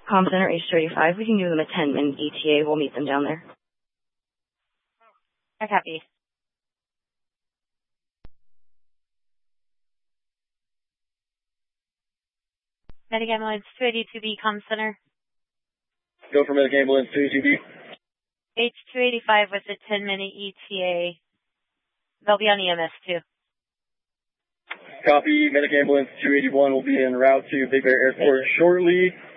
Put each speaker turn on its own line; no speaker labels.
Com Center H35. We can give them a 10-minute ETA. We'll meet them down there.
I copy. Medic Ambulance 282B Com Center.
Go for Medic Ambulance 282B.
H285 with a 10-minute ETA. They'll be on EMS too.
Copy. Medic Ambulance 281 will be en route to Big Bear Airport shortly.